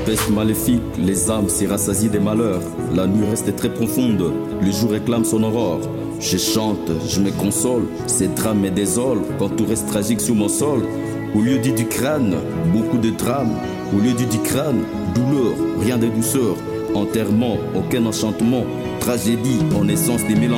Peste maléfique, les âmes s'y rassasient des malheurs. La nuit reste très profonde, le jour réclame son aurore. Je chante, je me console, ces drames me désolent quand tout reste tragique sur mon sol. Au lieu du crâne, beaucoup de drames. Au lieu du crâne, douleur, rien de douceur. Enterrement, aucun enchantement. Tragédie en essence des mélanges.